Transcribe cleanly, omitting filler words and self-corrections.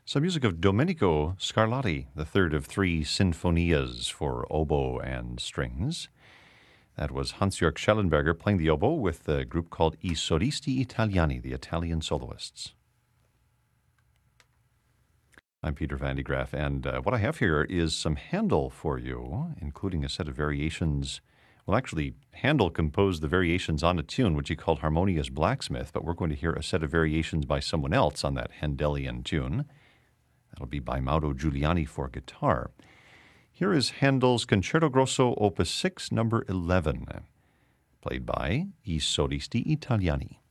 Some music of Domenico Scarlatti, the third of three sinfonias for oboe and strings. That was Hans-Jörg Schellenberger playing the oboe with the group called I Solisti Italiani, the Italian soloists. I'm Peter Van de Graaff, and what I have here is some Handel for you, including a set of variations. Well, actually, Handel composed the variations on a tune, which he called Harmonious Blacksmith, but we're going to hear a set of variations by someone else on that Handelian tune. That'll be by Mauro Giuliani for guitar. Here is Handel's Concerto Grosso, Opus 6, number 11, played by I Solisti Italiani.